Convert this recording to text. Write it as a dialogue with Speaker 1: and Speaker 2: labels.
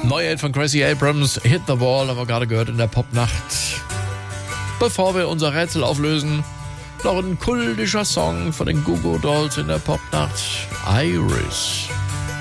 Speaker 1: Neue Hit von Gracie Abrams, Hit the Wall, haben wir gerade gehört in der Popnacht. Bevor wir unser Rätsel auflösen, noch ein kultischer Song von den Goo Goo Dolls in der Popnacht, Iris.